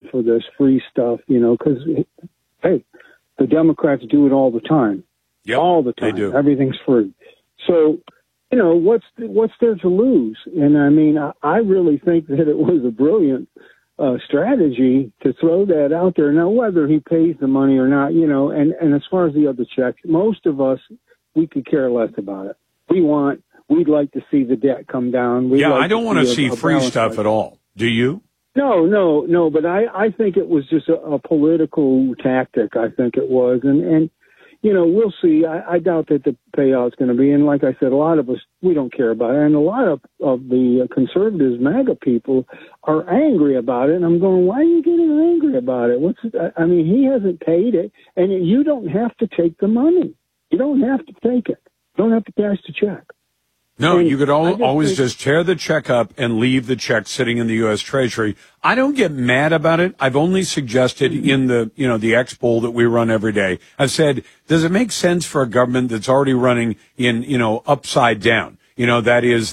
for this free stuff, because, hey, the Democrats do it all the time. Yep, all the time. They do. Everything's free. So, what's there to lose? And I mean, I really think that it was a brilliant strategy to throw that out there. Now, whether he pays the money or not, and as far as the other checks, most of us, we could care less about it. We'd like to see the debt come down. I don't want to see free stuff at all. Do you? No, but I think it was just a political tactic. I think it was. And we'll see. I doubt that the payout's going to be. And like I said, a lot of us, we don't care about it. And a lot of the conservatives, MAGA people, are angry about it. And I'm going, why are you getting angry about it? He hasn't paid it. And you don't have to take the money. You don't have to take it. You don't have to cash the check. No, you could always just tear the check up and leave the check sitting in the U.S. Treasury. I don't get mad about it. I've only suggested in the X poll that we run every day. I've said, does it make sense for a government that's already running in, upside down? That is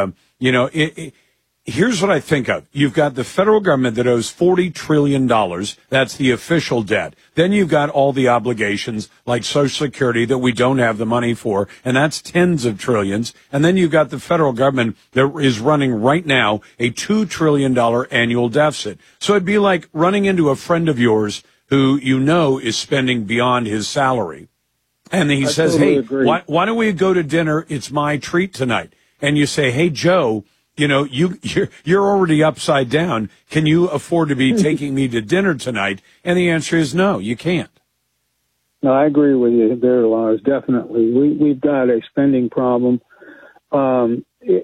here's what I think of. You've got the federal government that owes $40 trillion. That's the official debt. Then you've got all the obligations like Social Security that we don't have the money for, and that's tens of trillions. And then you've got the federal government that is running right now a $2 trillion annual deficit. So it'd be like running into a friend of yours who is spending beyond his salary. And he says, totally hey, why don't we go to dinner? It's my treat tonight. And you say, hey, Joe, you're already upside down. Can you afford to be taking me to dinner tonight? And the answer is no, you can't. No, I agree with you there, Lars. Definitely. We've got a spending problem. I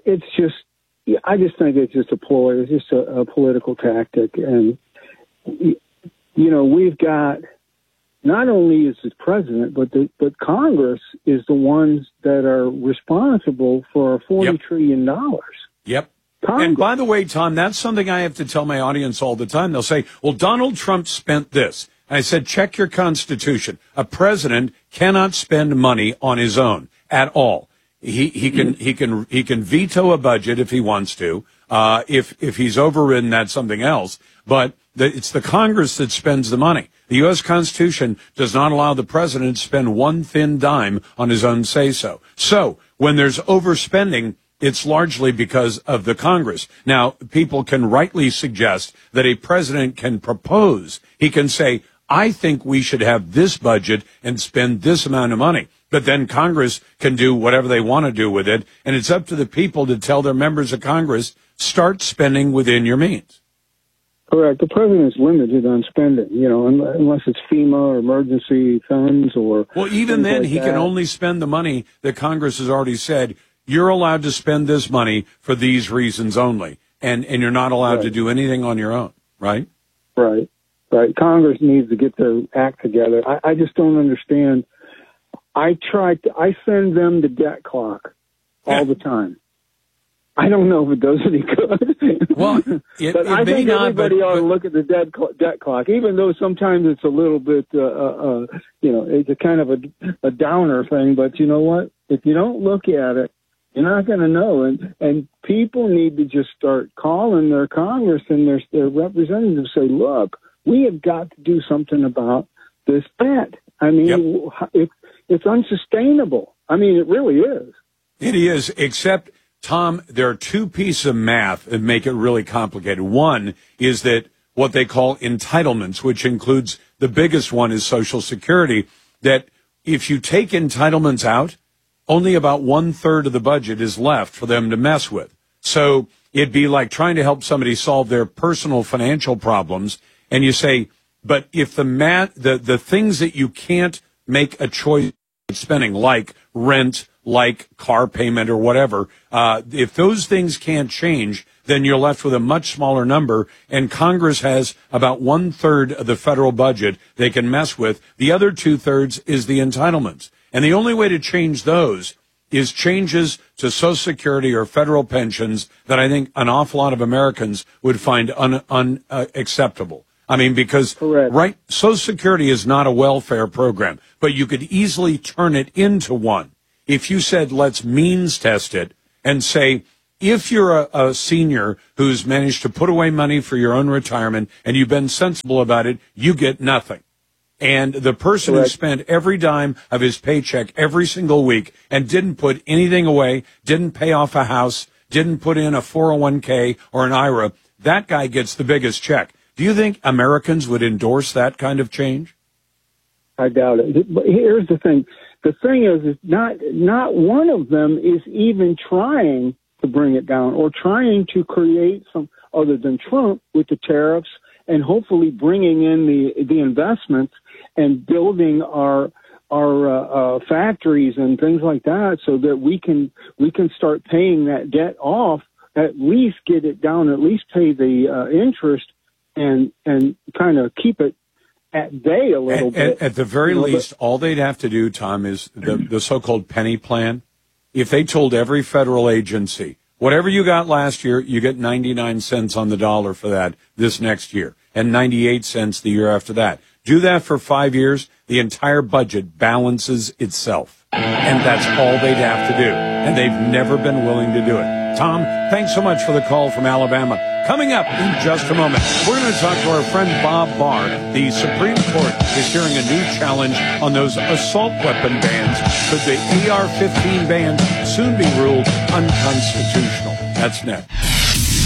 just think it's just a ploy. It's just a political tactic. And, we've got, not only is the president, but Congress is the ones that are responsible for $40 trillion. Yep. Congress. And by the way, Tom, that's something I have to tell my audience all the time. They'll say, well, Donald Trump spent this. And I said, check your Constitution. A president cannot spend money on his own at all. He can veto a budget if he wants to. If he's overridden, that's something else. But it's the Congress that spends the money. The U.S. Constitution does not allow the president to spend one thin dime on his own say-so. So when there's overspending, it's largely because of the Congress. Now, people can rightly suggest that a president can propose. He can say, I think we should have this budget and spend this amount of money. But then Congress can do whatever they want to do with it. And it's up to the people to tell their members of Congress, start spending within your means. Correct. The president's limited on spending, unless it's FEMA or emergency funds or... Well, even then, he can only spend the money that Congress has already said, you're allowed to spend this money for these reasons only. And you're not allowed to do anything on your own, right? Right. Congress needs to get their act together. I just don't understand. I send them the debt clock all the time. I don't know if it does any good. Well, but I think everybody ought to look at the debt clock, even though sometimes it's a little bit, it's a kind of a downer thing. But you know what? If you don't look at it, you're not going to know. And people need to just start calling their Congress and their representatives, say, look, we have got to do something about this debt. I mean, it's unsustainable. I mean, it really is. It is, except, Tom, there are two pieces of math that make it really complicated. One is that what they call entitlements, which includes the biggest one is Social Security, that if you take entitlements out, only about 1/3 of the budget is left for them to mess with. So it'd be like trying to help somebody solve their personal financial problems. And you say, but if the things that you can't make a choice of spending, like rent, like car payment or whatever, if those things can't change, then you're left with a much smaller number. And Congress has about 1/3 of the federal budget they can mess with. The other 2/3 is the entitlements. And the only way to change those is changes to Social Security or federal pensions that I think an awful lot of Americans would find unacceptable. I mean, because right, Social Security is not a welfare program, but you could easily turn it into one. If you said, let's means test it and say, If you're a senior who's managed to put away money for your own retirement and you've been sensible about it, you get nothing. And the person who spent every dime of his paycheck every single week and didn't put anything away, didn't pay off a house, didn't put in a 401k or an IRA, that guy gets the biggest check. Do you think Americans would endorse that kind of change? I doubt it. But here's the thing. The thing is not one of them is even trying to bring it down or trying to create some other than Trump with the tariffs and hopefully bringing in the investments and building our factories and things like that, so that we can start paying that debt off, at least get it down, at least pay the interest, and kind of keep it at bay a little bit. At the very least, all they'd have to do, Tom, is the so-called penny plan. If they told every federal agency, whatever you got last year, you get 99 cents on the dollar for that this next year, and 98 cents the year after that. Do that for 5 years, the entire budget balances itself. And that's all they'd have to do. And they've never been willing to do it. Tom, thanks so much for the call from Alabama. Coming up in just a moment, we're going to talk to our friend Bob Barr. The Supreme Court is hearing a new challenge on those assault weapon bans. Could the AR-15 ban soon be ruled unconstitutional? That's next.